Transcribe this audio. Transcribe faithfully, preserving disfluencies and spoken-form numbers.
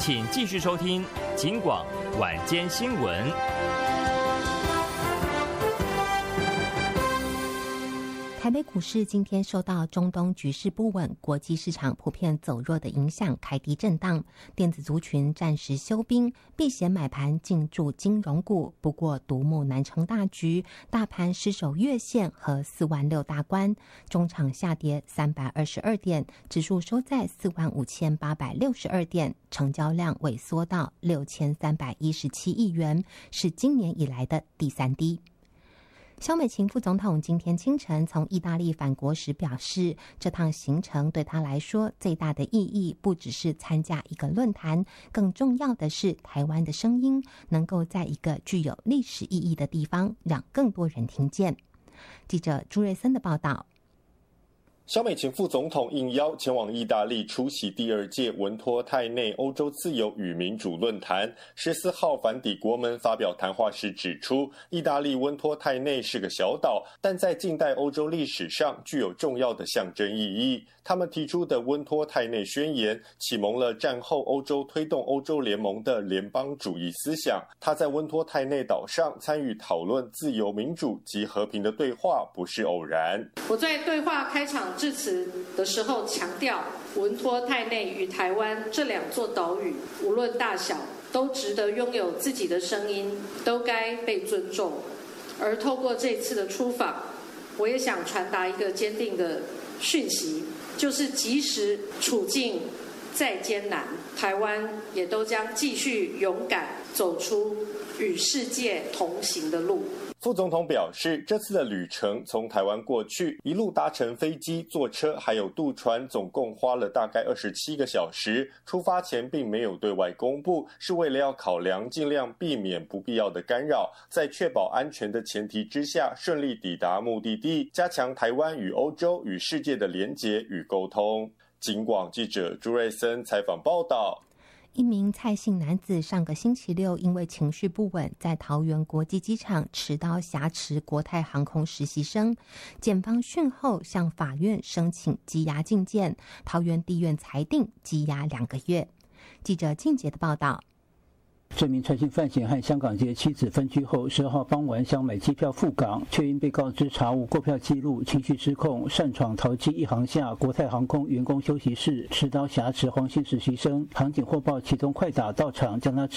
请继续收听警广晚间新闻。 台北股市今天受到中东局势不稳、国际市场普遍走弱的影响，开低震荡，电子族群暂时休兵，避险买盘进驻金融股。不过独木难成大局，大盘失守月线和四万六大关，中场下跌三百二十二点，指数收在四万五千八百六十二点，成交量萎缩到六千三百一十七亿元，是今年以来的第三低。萧美琴副总统今天清晨从意大利返国时表示，这趟行程对他来说最大的意义不只是参加一个论坛，更重要的是台湾的声音能够在一个具有历史意义的地方让更多人听见。记者朱瑞森的报道。 萧美琴副总统应邀前往意大利出席第二届文托泰内欧洲自由与民主论坛。十四号返抵国门发表谈话时指出，意大利温托泰内是个小岛，但在近代欧洲历史上具有重要的象征意义。他们提出的温托泰内宣言启蒙了战后欧洲推动欧洲联盟的联邦主义思想。他在温托泰内岛上参与讨论自由民主及和平的对话不是偶然。 我在对话开场致辞的时候强调，文托泰内与台湾这两座岛屿无论大小都值得拥有自己的声音，都该被尊重。而透过这次的出访，我也想传达一个坚定的讯息，就是即使处境再艰难，台湾也都将继续勇敢走出与世界同行的路。 副总统表示，这次的旅程从台湾过去，一路搭乘飞机、坐车还有渡船，总共花了大概二十七个小时。出发前并没有对外公布，是为了要考量尽量避免不必要的干扰，在确保安全的前提之下，顺利抵达目的地，加强台湾与欧洲与世界的连结与沟通。警广记者朱瑞森采访报道。 一名蔡姓男子上个星期六因为情绪不稳，在桃园国际机场持刀挟持国泰航空实习生，检方讯后向法院申请羁押禁见，桃园地院裁定羁押两个月。记者静杰的报道。 这名蔡姓犯嫌和香港籍妻子分居后，十二号傍晚想买机票赴港，却因被告知查无购票记录，情绪失控，擅闯桃机一航下国泰航空员工休息室，持刀挟持黄姓实习生。航警获报，其中快打到场将他